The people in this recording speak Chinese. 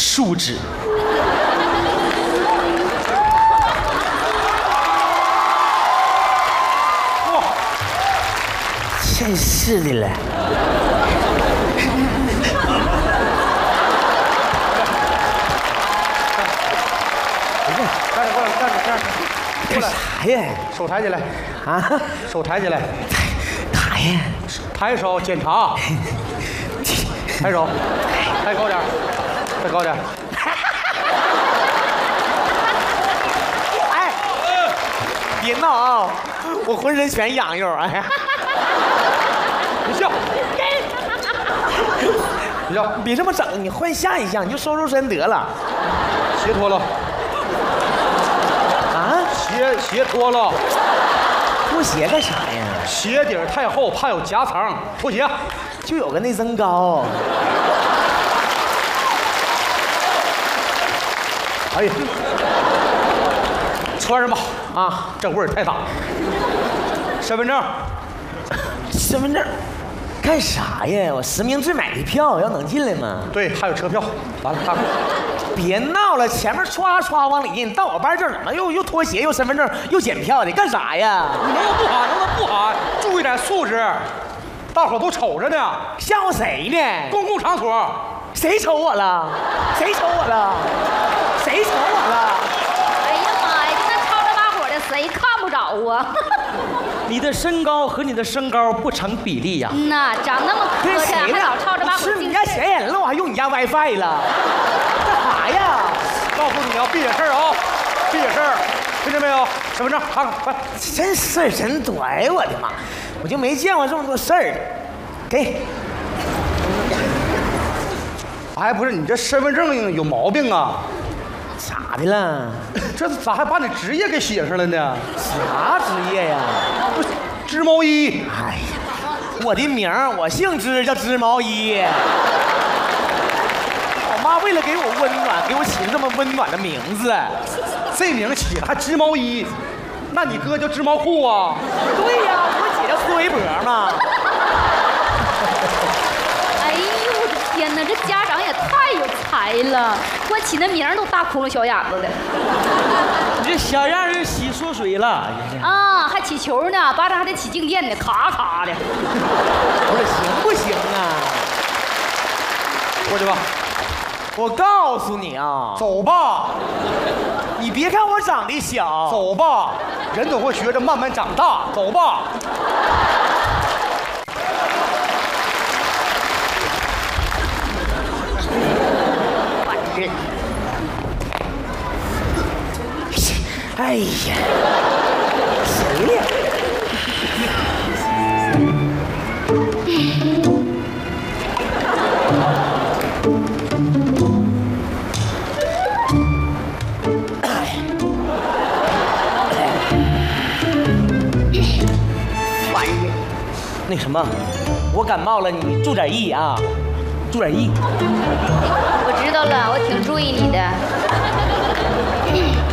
素质。 哇， 真是的了。 站着过来，站着， 干啥呀？ 手抬起来， 啊？ 手抬起来， 干啥呀？ 抬手检查，抬手，抬高点，再高点。 哎，别闹啊！我浑身全痒痒。哎呀， 别笑，别笑， 别这么整，你换下一项，你就收收身得了。 鞋脱了， 啊？ 鞋脱了， 脱鞋干啥呀？ 鞋底儿太厚，怕有夹层，脱鞋。 就有个内增高。 哎呀，穿上吧，啊，这味儿太大。身份证， 身份证，干啥呀？我实名制买的票，要能进来吗？ 对，还有车票。完了，看看。 别闹了，前面唰唰往里进，到我班这儿怎么又脱鞋又身份证又检票的，干啥呀？ 你能不能不喊？能不能不喊？注意点素质，大伙都瞅着呢。 吓唬谁呢？ 公共场所， 谁瞅我了？谁瞅我了？谁瞅我了？ 哎呀妈呀，这吵着把火的，谁看不着啊？ 你的身高和你的身高不成比例呀。 那长那么磕碜，还老吵着把火。 吃你家闲人了，我还用你家 WiFi 了？干啥呀？ 告诉你要闭眼事儿啊，闭眼事儿，听见没有？身份证看看，快！ 真事儿真多，哎呦我的妈！我就没见过这么多事儿的。给。 哎，不是你这身份证有毛病啊？ 咋的了？ 这咋还把你职业给写上了呢？ 啥职业呀？ 不是织毛衣。 哎呀，我的名儿我姓织，叫织毛衣。我妈为了给我温暖，给我起了这么温暖的名字。 这名起了还织毛衣，那你哥叫织毛裤啊？ 对呀，我姐叫丝围脖嘛。 哎呦我的天哪，这家长也太有才了，给我起那名儿都大窟窿小眼子的。 你这小样儿洗缩水了。 啊，还起球呢，巴掌还得起静电呢，咔咔的。 我说行不行啊？ 过去吧。 我告诉你啊， 走吧， 你别看我长得小， 走吧，人总会学着慢慢长大。走吧。 哎呀，谁呀？ 烦人。 那什么，我感冒了，你注点意啊，注点意。 我知道了，我挺注意你的。